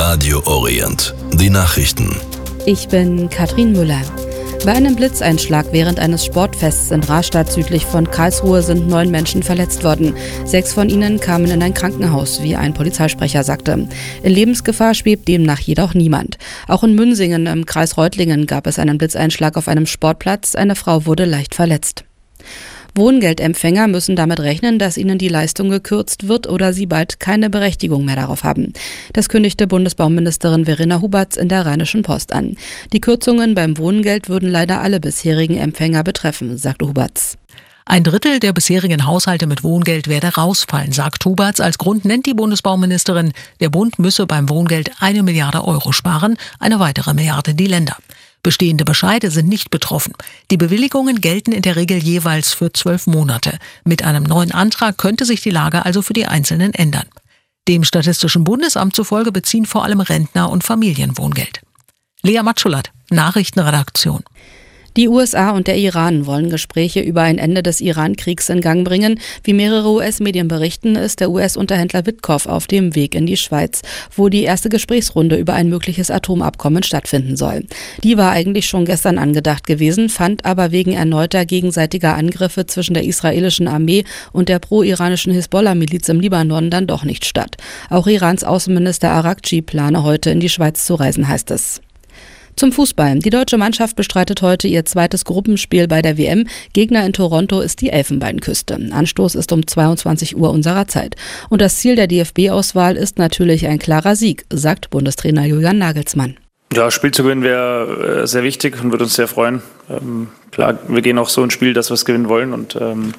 Radio Orient. Die Nachrichten. Ich bin Katrin Müller. Bei einem Blitzeinschlag während eines Sportfests in Rastatt südlich von Karlsruhe sind 9 Menschen verletzt worden. 6 von ihnen kamen in ein Krankenhaus, wie ein Polizeisprecher sagte. In Lebensgefahr schwebt demnach jedoch niemand. Auch in Münsingen im Kreis Reutlingen gab es einen Blitzeinschlag auf einem Sportplatz. Eine Frau wurde leicht verletzt. Wohngeldempfänger müssen damit rechnen, dass ihnen die Leistung gekürzt wird oder sie bald keine Berechtigung mehr darauf haben. Das kündigte Bundesbauministerin Verena Huberts in der Rheinischen Post an. Die Kürzungen beim Wohngeld würden leider alle bisherigen Empfänger betreffen, sagte Huberts. Ein Drittel der bisherigen Haushalte mit Wohngeld werde rausfallen, sagt Huberts. Als Grund nennt die Bundesbauministerin, der Bund müsse beim Wohngeld 1 Milliarde Euro sparen, eine weitere Milliarde die Länder. Bestehende Bescheide sind nicht betroffen. Die Bewilligungen gelten in der Regel jeweils für 12 Monate. Mit einem neuen Antrag könnte sich die Lage also für die Einzelnen ändern. Dem Statistischen Bundesamt zufolge beziehen vor allem Rentner und Familien Wohngeld. Lea Matschulat, Nachrichtenredaktion. Die USA und der Iran wollen Gespräche über ein Ende des Iran-Kriegs in Gang bringen. Wie mehrere US-Medien berichten, ist der US-Unterhändler Witkoff auf dem Weg in die Schweiz, wo die erste Gesprächsrunde über ein mögliches Atomabkommen stattfinden soll. Die war eigentlich schon gestern angedacht gewesen, fand aber wegen erneuter gegenseitiger Angriffe zwischen der israelischen Armee und der pro-iranischen Hisbollah-Miliz im Libanon dann doch nicht statt. Auch Irans Außenminister Araghchi plane heute in die Schweiz zu reisen, heißt es. Zum Fußball. Die deutsche Mannschaft bestreitet heute ihr zweites Gruppenspiel bei der WM. Gegner in Toronto ist die Elfenbeinküste. Anstoß ist um 22 Uhr unserer Zeit. Und das Ziel der DFB-Auswahl ist natürlich ein klarer Sieg, sagt Bundestrainer Julian Nagelsmann. Ja, Spiel zu gewinnen wäre sehr wichtig und würde uns sehr freuen. Klar, wir gehen auch so ins Spiel, dass wir es gewinnen wollen. Und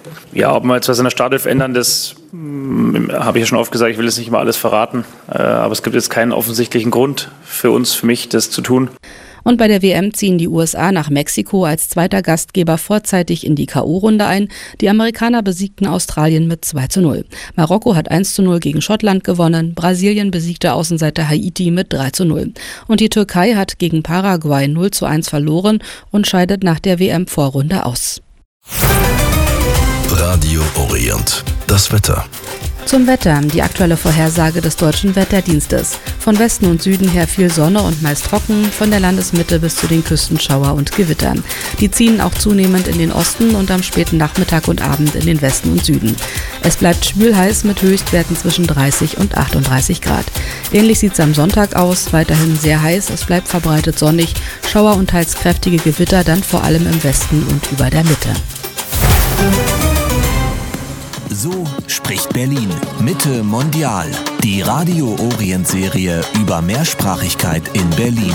ob wir jetzt was in der Startelf ändern, das habe ich ja schon oft gesagt, ich will jetzt nicht mal alles verraten. Aber es gibt jetzt keinen offensichtlichen Grund für uns, für mich, das zu tun. Und bei der WM ziehen die USA nach Mexiko als zweiter Gastgeber vorzeitig in die K.O.-Runde ein. Die Amerikaner besiegten Australien mit 2:0. Marokko hat 1:0 gegen Schottland gewonnen. Brasilien besiegte Außenseiter Haiti mit 3:0. Und die Türkei hat gegen Paraguay 0:1 verloren und scheidet nach der WM-Vorrunde aus. Radio Orient. Das Wetter. Zum Wetter, die aktuelle Vorhersage des Deutschen Wetterdienstes. Von Westen und Süden her viel Sonne und meist trocken, von der Landesmitte bis zu den Küsten Schauer und Gewitter. Die ziehen auch zunehmend in den Osten und am späten Nachmittag und Abend in den Westen und Süden. Es bleibt schwül-heiß mit Höchstwerten zwischen 30 und 38 Grad. Ähnlich sieht es am Sonntag aus, weiterhin sehr heiß, es bleibt verbreitet sonnig, Schauer und teils kräftige Gewitter dann vor allem im Westen und über der Mitte. So spricht Berlin. Mitte Mondial. Die Radio Orient Serie über Mehrsprachigkeit in Berlin.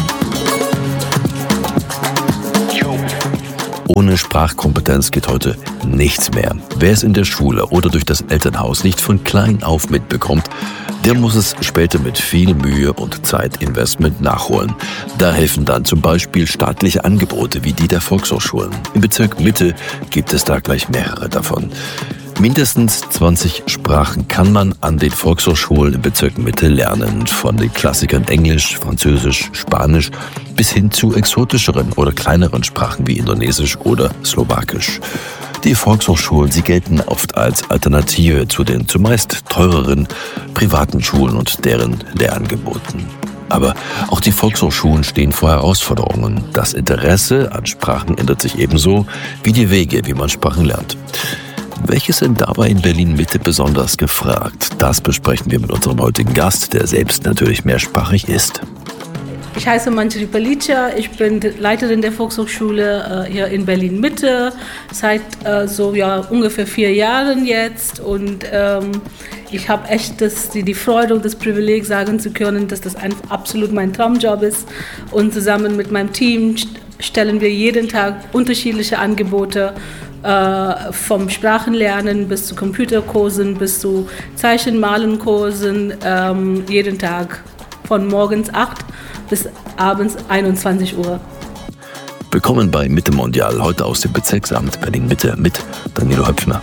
Ohne Sprachkompetenz geht heute nichts mehr. Wer es in der Schule oder durch das Elternhaus nicht von klein auf mitbekommt, der muss es später mit viel Mühe und Zeitinvestment nachholen. Da helfen dann zum Beispiel staatliche Angebote wie die der Volkshochschulen. Im Bezirk Mitte gibt es da gleich mehrere davon. Mindestens 20 Sprachen kann man an den Volkshochschulen im Bezirk Mitte lernen. Von den Klassikern Englisch, Französisch, Spanisch bis hin zu exotischeren oder kleineren Sprachen wie Indonesisch oder Slowakisch. Die Volkshochschulen, sie gelten oft als Alternative zu den zumeist teureren privaten Schulen und deren Lehrangeboten. Aber auch die Volkshochschulen stehen vor Herausforderungen. Das Interesse an Sprachen ändert sich ebenso wie die Wege, wie man Sprachen lernt. Welche sind dabei in Berlin-Mitte besonders gefragt? Das besprechen wir mit unserem heutigen Gast, der selbst natürlich mehrsprachig ist. Ich heiße Manjari Palicha, ich bin Leiterin der Volkshochschule hier in Berlin-Mitte seit ungefähr 4 Jahren jetzt und ich habe echt die Freude und das Privileg sagen zu können, dass das absolut mein Traumjob ist und zusammen mit meinem Team stellen wir jeden Tag unterschiedliche Angebote vom Sprachenlernen bis zu Computerkursen, bis zu Zeichenmalenkursen, jeden Tag von morgens 8 bis abends 21 Uhr. Willkommen bei Mitte Mondial, heute aus dem Bezirksamt Berlin-Mitte mit Danilo Höpfner.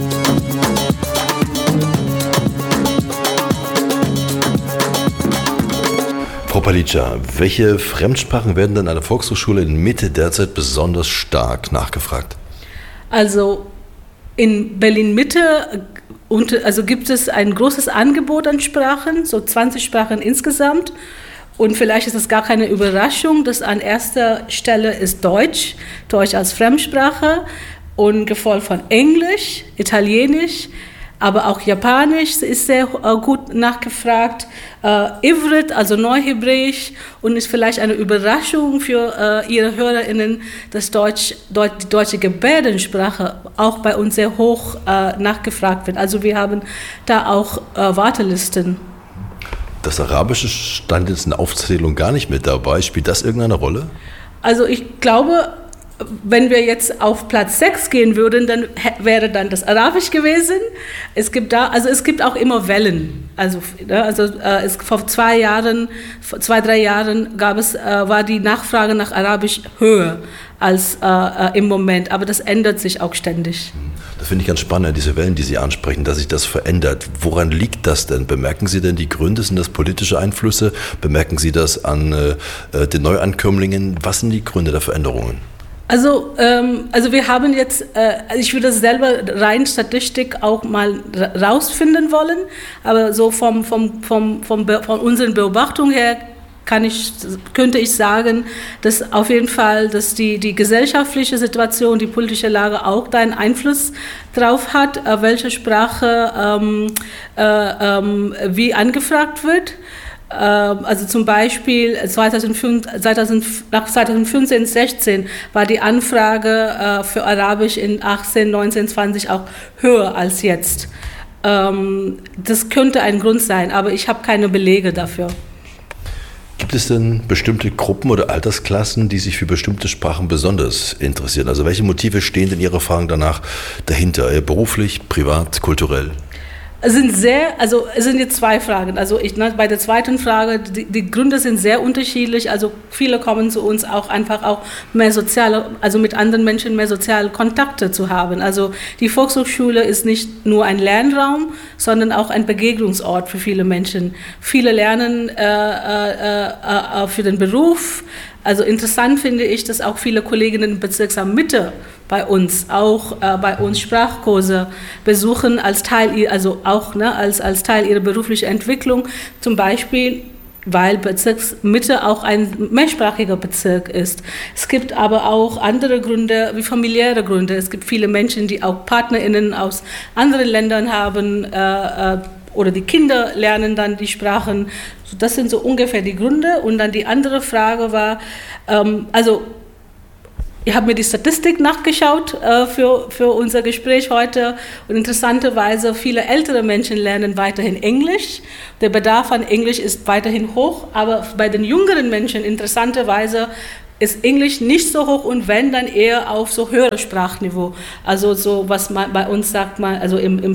Frau Palicha, welche Fremdsprachen werden denn an der Volkshochschule in Mitte derzeit besonders stark nachgefragt? Also in Berlin-Mitte gibt es ein großes Angebot an Sprachen, so 20 Sprachen insgesamt. Und vielleicht ist es gar keine Überraschung, dass an erster Stelle ist Deutsch als Fremdsprache und gefolgt von Englisch, Italienisch, aber auch Japanisch ist sehr gut nachgefragt, Ivrit, also Neuhebräisch, und ist vielleicht eine Überraschung für Ihre HörerInnen, dass die deutsche Gebärdensprache auch bei uns sehr hoch nachgefragt wird. Also wir haben da auch Wartelisten. Das Arabische stand jetzt in der Aufzählung gar nicht mit dabei. Spielt das irgendeine Rolle? Also ich glaube, wenn wir jetzt auf Platz 6 gehen würden, dann wäre dann das Arabisch gewesen. Es gibt auch immer Wellen. Vor 2, 3 Jahren war die Nachfrage nach Arabisch höher als im Moment. Aber das ändert sich auch ständig. Das finde ich ganz spannend, diese Wellen, die Sie ansprechen, dass sich das verändert. Woran liegt das denn? Bemerken Sie denn die Gründe? Sind das politische Einflüsse? Bemerken Sie das an den Neuankömmlingen? Was sind die Gründe der Veränderungen? Also wir haben jetzt, ich würde selber rein Statistik auch mal rausfinden wollen, aber so von unseren Beobachtungen her könnte ich sagen, dass auf jeden Fall, dass die gesellschaftliche Situation, die politische Lage auch da einen Einfluss drauf hat, welche Sprache wie angefragt wird. Also zum Beispiel nach 2015, 16 war die Anfrage für Arabisch in 18, 19, 20 auch höher als jetzt. Das könnte ein Grund sein, aber ich habe keine Belege dafür. Gibt es denn bestimmte Gruppen oder Altersklassen, die sich für bestimmte Sprachen besonders interessieren? Also welche Motive stehen denn Ihrer Erfahrung danach dahinter? Beruflich, privat, kulturell? Es sind jetzt 2 Fragen. Bei der zweiten Frage, die Gründe sind sehr unterschiedlich. Also viele kommen zu uns auch einfach auch mehr mit anderen Menschen mehr soziale Kontakte zu haben. Also die Volkshochschule ist nicht nur ein Lernraum, sondern auch ein Begegnungsort für viele Menschen. Viele lernen für den Beruf. Also interessant finde ich, dass auch viele Kolleginnen im Bezirksamt Mitte bei uns Sprachkurse besuchen als Teil, als Teil ihrer beruflichen Entwicklung, zum Beispiel, weil Bezirksmitte auch ein mehrsprachiger Bezirk ist. Es gibt aber auch andere Gründe, wie familiäre Gründe. Es gibt viele Menschen, die auch PartnerInnen aus anderen Ländern haben, oder die Kinder lernen dann die Sprachen. Das sind so ungefähr die Gründe. Und dann die andere Frage war, ich habe mir die Statistik nachgeschaut für unser Gespräch heute, und interessanterweise viele ältere Menschen lernen weiterhin Englisch. Der Bedarf an Englisch ist weiterhin hoch, aber bei den jüngeren Menschen interessanterweise ist Englisch nicht so hoch, und wenn, dann eher auf so höherem Sprachniveau. Also so, was man bei uns sagt, in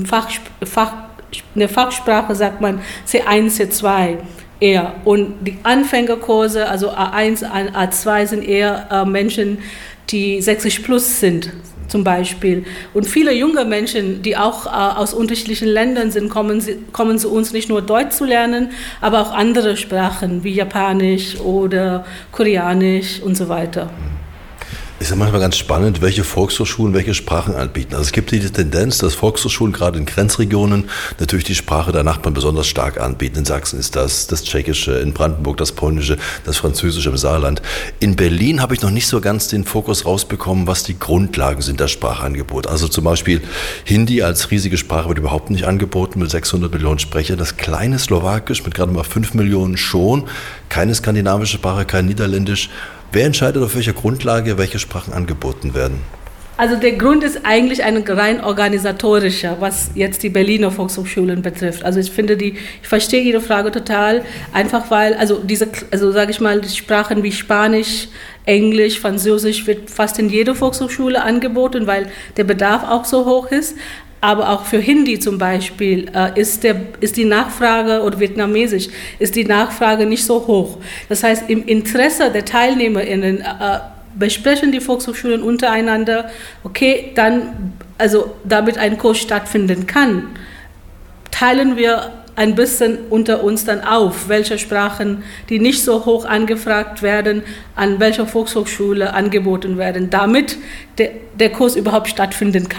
der Fachsprache sagt man C1, C2 eher. Und die Anfängerkurse, also A1, A2 sind eher Menschen, die 60 plus sind zum Beispiel. Und viele junge Menschen, die auch aus unterschiedlichen Ländern sind, kommen zu uns nicht nur Deutsch zu lernen, aber auch andere Sprachen wie Japanisch oder Koreanisch und so weiter. Ist ja manchmal ganz spannend, welche Volkshochschulen welche Sprachen anbieten. Also es gibt die Tendenz, dass Volkshochschulen gerade in Grenzregionen natürlich die Sprache der Nachbarn besonders stark anbieten. In Sachsen ist das Tschechische, in Brandenburg das Polnische, das Französische im Saarland. In Berlin habe ich noch nicht so ganz den Fokus rausbekommen, was die Grundlagen sind der Sprachangebot. Also zum Beispiel Hindi als riesige Sprache wird überhaupt nicht angeboten mit 600 Millionen Sprechern. Das kleine Slowakisch mit gerade mal 5 Millionen schon. Keine skandinavische Sprache, kein Niederländisch. Wer entscheidet, auf welcher Grundlage welche Sprachen angeboten werden? Also der Grund ist eigentlich ein rein organisatorischer, was jetzt die Berliner Volkshochschulen betrifft. Also ich verstehe Ihre Frage total, einfach weil, sage ich mal, die Sprachen wie Spanisch, Englisch, Französisch wird fast in jeder Volkshochschule angeboten, weil der Bedarf auch so hoch ist. Aber auch für Hindi zum Beispiel ist die Nachfrage, oder Vietnamesisch, ist die Nachfrage nicht so hoch. Das heißt, im Interesse der TeilnehmerInnen besprechen die Volkshochschulen untereinander, okay, dann, damit ein Kurs stattfinden kann, teilen wir ein bisschen unter uns dann auf, welche Sprachen, die nicht so hoch angefragt werden, an welcher Volkshochschule angeboten werden, damit der Kurs überhaupt stattfinden kann.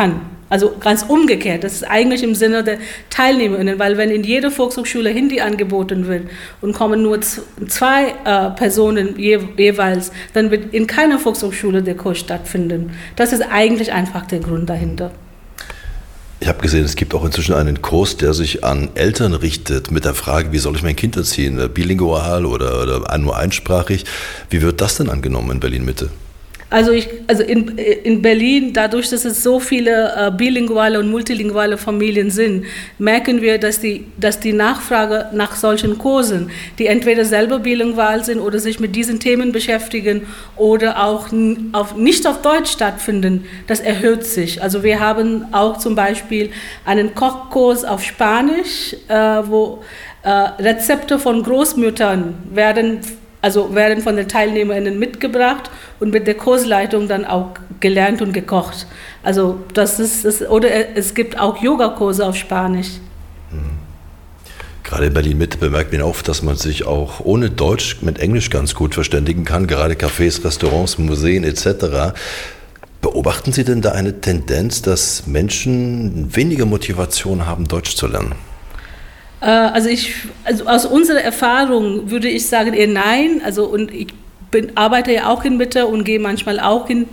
Also ganz umgekehrt, das ist eigentlich im Sinne der TeilnehmerInnen, weil wenn in jeder Volkshochschule Hindi angeboten wird und kommen nur 2 Personen jeweils, dann wird in keiner Volkshochschule der Kurs stattfinden. Das ist eigentlich einfach der Grund dahinter. Ich habe gesehen, es gibt auch inzwischen einen Kurs, der sich an Eltern richtet mit der Frage, wie soll ich mein Kind erziehen, bilingual oder nur einsprachig. Wie wird das denn angenommen in Berlin-Mitte? Also in Berlin, dadurch, dass es so viele bilinguale und multilinguale Familien sind, merken wir, dass die Nachfrage nach solchen Kursen, die entweder selber bilingual sind oder sich mit diesen Themen beschäftigen oder auch nicht auf Deutsch stattfinden, das erhöht sich. Also wir haben auch zum Beispiel einen Kochkurs auf Spanisch, wo Rezepte von Großmüttern werden von den TeilnehmerInnen mitgebracht und mit der Kursleitung dann auch gelernt und gekocht. Also oder es gibt auch Yogakurse auf Spanisch. Gerade in Berlin-Mitte bemerkt man oft, dass man sich auch ohne Deutsch mit Englisch ganz gut verständigen kann, gerade Cafés, Restaurants, Museen etc. Beobachten Sie denn da eine Tendenz, dass Menschen weniger Motivation haben, Deutsch zu lernen? Also aus unserer Erfahrung würde ich sagen eher nein. Und ich arbeite ja auch in Mitte und gehe manchmal auch in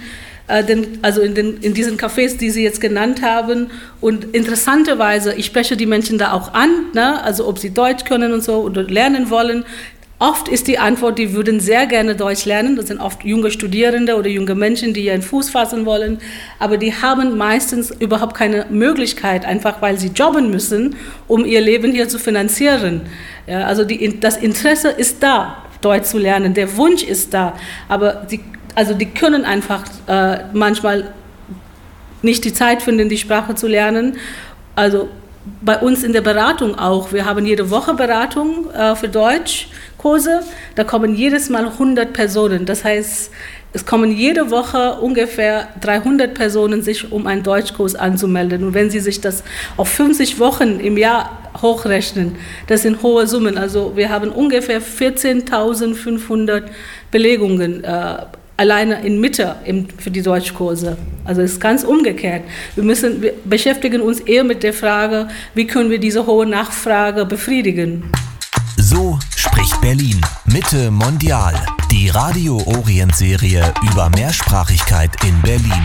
diesen Cafés, die Sie jetzt genannt haben. Und interessanterweise, ich spreche die Menschen da auch an, ne? Also ob sie Deutsch können und so oder lernen wollen. Oft ist die Antwort, die würden sehr gerne Deutsch lernen. Das sind oft junge Studierende oder junge Menschen, die ihren Fuß fassen wollen. Aber die haben meistens überhaupt keine Möglichkeit, einfach weil sie jobben müssen, um ihr Leben hier zu finanzieren. Ja, also das Interesse ist da, Deutsch zu lernen. Der Wunsch ist da. Aber die können einfach manchmal nicht die Zeit finden, die Sprache zu lernen. Also bei uns in der Beratung auch. Wir haben jede Woche Beratung für Deutschkurse. Da kommen jedes Mal 100 Personen. Das heißt, es kommen jede Woche ungefähr 300 Personen, sich um einen Deutschkurs anzumelden. Und wenn Sie sich das auf 50 Wochen im Jahr hochrechnen, das sind hohe Summen. Also wir haben ungefähr 14.500 Belegungen alleine in Mitte für die Deutschkurse. Also es ist ganz umgekehrt. Wir beschäftigen uns eher mit der Frage, wie können wir diese hohe Nachfrage befriedigen. So spricht Berlin. Mitte mondial. Die Radio Orient-Serie über Mehrsprachigkeit in Berlin.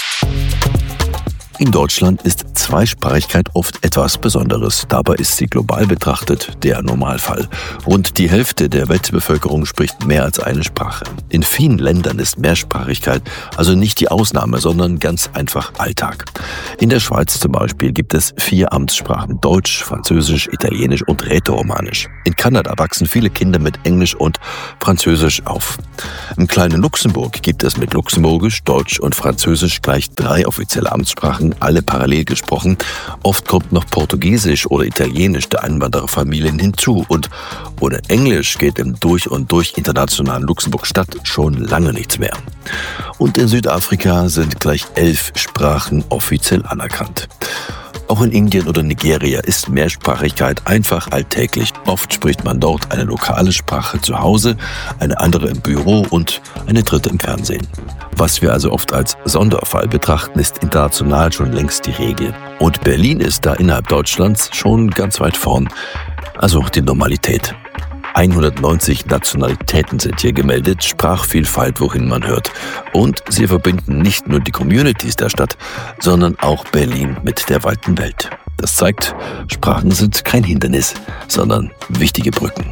In Deutschland ist Zweisprachigkeit oft etwas Besonderes. Dabei ist sie global betrachtet der Normalfall. Rund die Hälfte der Weltbevölkerung spricht mehr als eine Sprache. In vielen Ländern ist Mehrsprachigkeit also nicht die Ausnahme, sondern ganz einfach Alltag. In der Schweiz zum Beispiel gibt es 4 Amtssprachen: Deutsch, Französisch, Italienisch und Rätoromanisch. In Kanada wachsen viele Kinder mit Englisch und Französisch auf. Im kleinen Luxemburg gibt es mit Luxemburgisch, Deutsch und Französisch gleich 3 offizielle Amtssprachen, alle parallel gesprochen. Oft kommt noch Portugiesisch oder Italienisch der Einwandererfamilien hinzu. Und ohne Englisch geht im durch und durch internationalen Luxemburg-Stadt schon lange nichts mehr. Und in Südafrika sind gleich 11 Sprachen offiziell anerkannt. Auch in Indien oder Nigeria ist Mehrsprachigkeit einfach alltäglich. Oft spricht man dort eine lokale Sprache zu Hause, eine andere im Büro und eine dritte im Fernsehen. Was wir also oft als Sonderfall betrachten, ist international schon längst die Regel. Und Berlin ist da innerhalb Deutschlands schon ganz weit vorn. Also die Normalität. 190 Nationalitäten sind hier gemeldet, Sprachvielfalt, wohin man hört. Und sie verbinden nicht nur die Communities der Stadt, sondern auch Berlin mit der weiten Welt. Das zeigt, Sprachen sind kein Hindernis, sondern wichtige Brücken.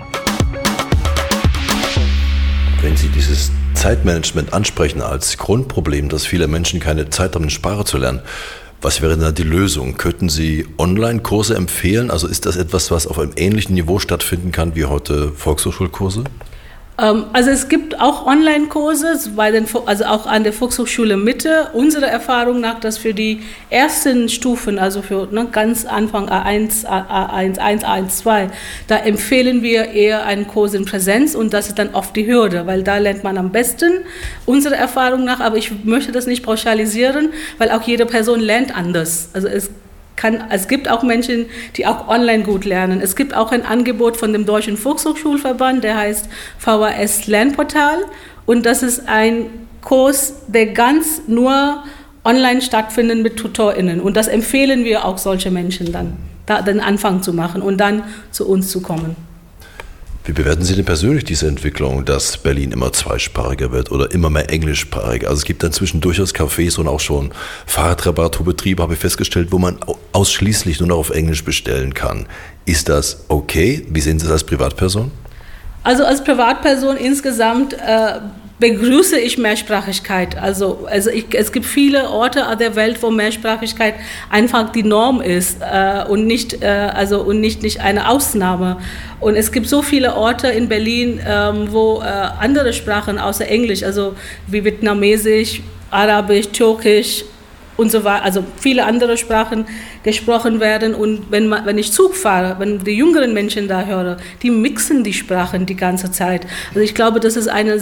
Wenn Sie dieses Zeitmanagement ansprechen als Grundproblem, dass viele Menschen keine Zeit haben, eine Sprache zu lernen, was wäre da die Lösung? Könnten Sie Online-Kurse empfehlen? Also ist das etwas, was auf einem ähnlichen Niveau stattfinden kann wie heute Volkshochschulkurse? Also es gibt auch Online-Kurse, also auch an der Volkshochschule Mitte. Unserer Erfahrung nach, dass für die ersten Stufen, also für ganz Anfang A1, A1, A1, 2, da empfehlen wir eher einen Kurs in Präsenz und das ist dann oft die Hürde, weil da lernt man am besten, unserer Erfahrung nach. Aber ich möchte das nicht pauschalisieren, weil auch jede Person lernt anders. Also es gibt auch Menschen, die auch online gut lernen. Es gibt auch ein Angebot von dem Deutschen Volkshochschulverband, der heißt VHS Lernportal. Und das ist ein Kurs, der ganz nur online stattfinden mit TutorInnen. Und das empfehlen wir auch solche Menschen dann, da den Anfang zu machen und dann zu uns zu kommen. Wie bewerten Sie denn persönlich diese Entwicklung, dass Berlin immer zweisprachiger wird oder immer mehr englischsprachig? Also es gibt inzwischen durchaus Cafés und auch schon Fahrradreparaturbetriebe, habe ich festgestellt, wo man ausschließlich nur noch auf Englisch bestellen kann. Ist das okay? Wie sehen Sie das als Privatperson? Also als Privatperson insgesamt begrüße ich Mehrsprachigkeit. Es gibt viele Orte der Welt, wo Mehrsprachigkeit einfach die Norm ist und nicht eine Ausnahme. Und es gibt so viele Orte in Berlin, wo andere Sprachen außer Englisch, also wie Vietnamesisch, Arabisch, Türkisch und so weiter, also viele andere Sprachen gesprochen werden. Und wenn ich Zug fahre, wenn die jüngeren Menschen da höre, die mixen die Sprachen die ganze Zeit. Also ich glaube, das ist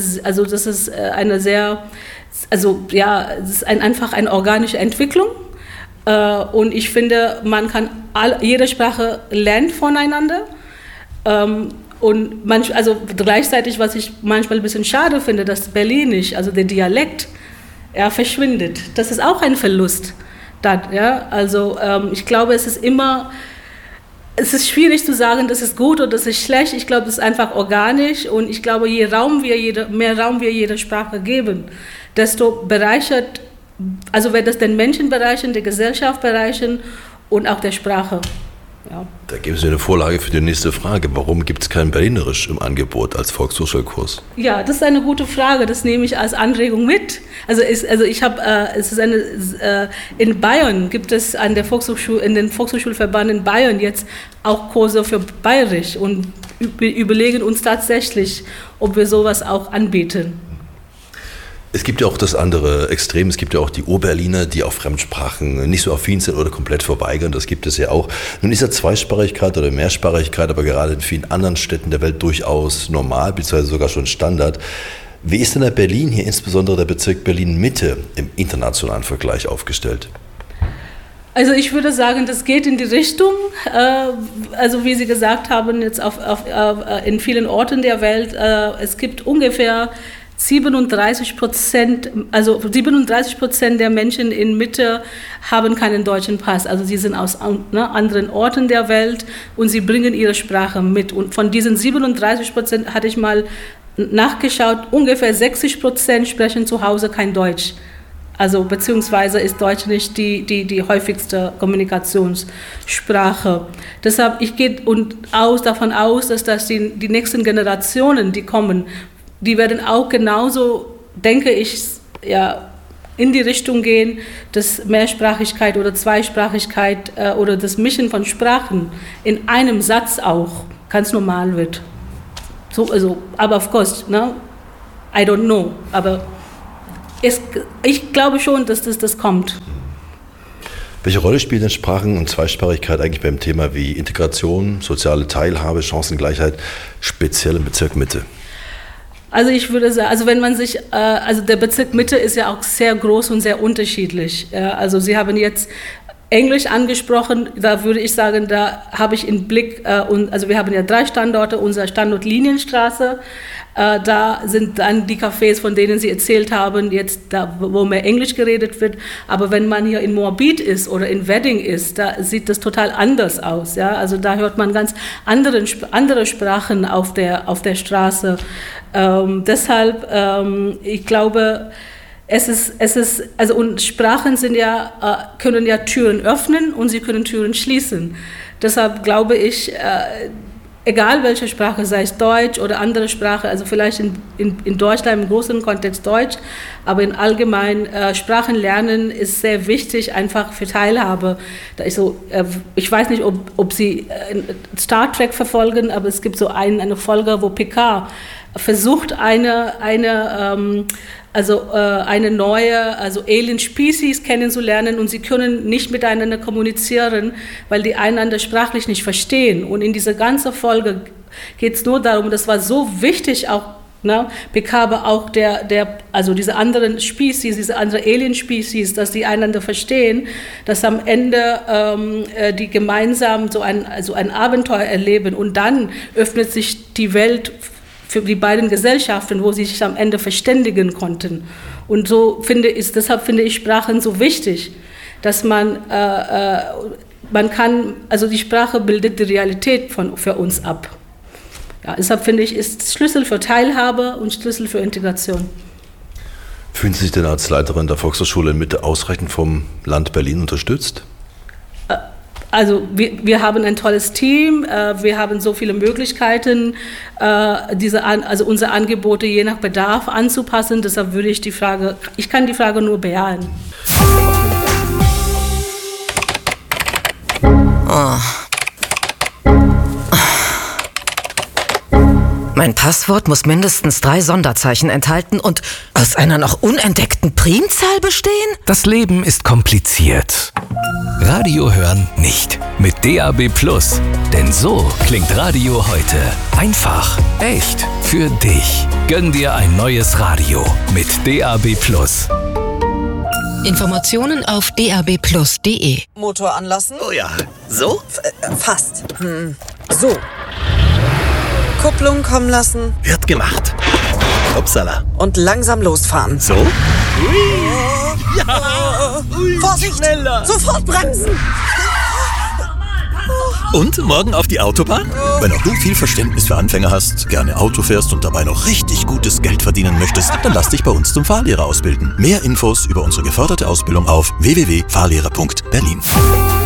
einfach eine organische Entwicklung. Und ich finde, man kann jede Sprache lernt voneinander. Und gleichzeitig, was ich manchmal ein bisschen schade finde, dass Berlinisch, also der Dialekt, verschwindet. Das ist auch ein Verlust. Ich glaube, es ist schwierig zu sagen, das ist gut oder das ist schlecht. Ich glaube, das ist einfach organisch und ich glaube, je mehr Raum wir jeder Sprache geben, desto bereichert, also wird das den Menschen bereichern, die Gesellschaft bereichern und auch der Sprache. Ja. Da geben Sie eine Vorlage für die nächste Frage. Warum gibt es kein Berlinerisch im Angebot als Volkshochschulkurs? Ja, das ist eine gute Frage. Das nehme ich als Anregung mit. In Bayern gibt es in den Volkshochschulverband in Bayern jetzt auch Kurse für Bayerisch und wir überlegen uns tatsächlich, ob wir sowas auch anbieten. Es gibt ja auch das andere Extrem, es gibt ja auch die Urberliner, die auf Fremdsprachen nicht so affin sind oder komplett verweigern, das gibt es ja auch. Nun ist ja Zweisprachigkeit oder Mehrsprachigkeit aber gerade in vielen anderen Städten der Welt durchaus normal, beziehungsweise sogar schon Standard. Wie ist denn der Berlin, hier insbesondere der Bezirk Berlin-Mitte, im internationalen Vergleich aufgestellt? Also ich würde sagen, das geht in die Richtung, also wie Sie gesagt haben, jetzt in vielen Orten der Welt, es gibt ungefähr 37% der Menschen in Mitte haben keinen deutschen Pass. Also sie sind aus anderen Orten der Welt und sie bringen ihre Sprache mit. Und von diesen 37% hatte ich mal nachgeschaut, ungefähr 60% sprechen zu Hause kein Deutsch. Also beziehungsweise ist Deutsch nicht die häufigste Kommunikationssprache. Deshalb, ich gehe davon aus, dass das die nächsten Generationen, die kommen, die werden auch genauso, denke ich, ja, in die Richtung gehen, dass Mehrsprachigkeit oder Zweisprachigkeit oder das Mischen von Sprachen in einem Satz auch ganz normal wird. Aber of course, I don't know. Aber ich glaube schon, dass das kommt. Welche Rolle spielen denn Sprachen und Zweisprachigkeit eigentlich beim Thema wie Integration, soziale Teilhabe, Chancengleichheit, speziell im Bezirk Mitte? Also ich würde sagen, wenn man sich, der Bezirk Mitte ist ja auch sehr groß und sehr unterschiedlich. Also Sie haben jetzt Englisch angesprochen, da würde ich sagen, da habe ich im Blick, wir haben ja 3 Standorte, unser Standort Linienstraße, da sind dann die Cafés, von denen Sie erzählt haben, jetzt da, wo mehr Englisch geredet wird, aber wenn man hier in Moabit ist oder in Wedding ist, da sieht das total anders aus, ja, also da hört man ganz andere Sprachen auf der Straße, ich glaube, und Sprachen können ja Türen öffnen und sie können Türen schließen. Deshalb glaube ich, egal welche Sprache, sei es Deutsch oder andere Sprache, also vielleicht in Deutschland im großen Kontext Deutsch, aber in allgemein Sprachen lernen ist sehr wichtig, einfach für Teilhabe. Ich weiß nicht, ob Sie Star Trek verfolgen, aber es gibt so eine Folge, wo Picard versucht, eine neue, Alien-Species kennenzulernen und sie können nicht miteinander kommunizieren, weil die einander sprachlich nicht verstehen. Und in dieser ganzen Folge geht es nur darum, das war so wichtig auch, Picard, aber auch diese anderen Species, diese andere Alien-Species, dass die einander verstehen, dass am Ende die gemeinsam so ein Abenteuer erleben und dann öffnet sich die Welt für die beiden Gesellschaften, wo sie sich am Ende verständigen konnten. Und deshalb finde ich Sprachen so wichtig, dass man kann, also die Sprache bildet die Realität für uns ab. Ja, deshalb finde ich, ist Schlüssel für Teilhabe und Schlüssel für Integration. Fühlen Sie sich denn als Leiterin der Volkshochschule in Mitte ausreichend vom Land Berlin unterstützt? Also wir haben ein tolles Team, wir haben so viele Möglichkeiten, unsere Angebote je nach Bedarf anzupassen. Deshalb ich kann die Frage nur bejahen. Oh. Mein Passwort muss mindestens 3 Sonderzeichen enthalten und aus einer noch unentdeckten Primzahl bestehen? Das Leben ist kompliziert. Radio hören nicht. Mit DAB+. Denn so klingt Radio heute. Einfach, echt, für dich. Gönn dir ein neues Radio mit DAB+. Informationen auf dabplus.de. Motor anlassen. Oh ja. So? Fast. So. Kupplung kommen lassen. Wird gemacht. Upsala. Und langsam losfahren. So? Ui. Ja. Ui. Vorsicht! Schneller. Sofort bremsen! Und morgen auf die Autobahn? Wenn auch du viel Verständnis für Anfänger hast, gerne Auto fährst und dabei noch richtig gutes Geld verdienen möchtest, dann lass dich bei uns zum Fahrlehrer ausbilden. Mehr Infos über unsere geförderte Ausbildung auf www.fahrlehrer.berlin.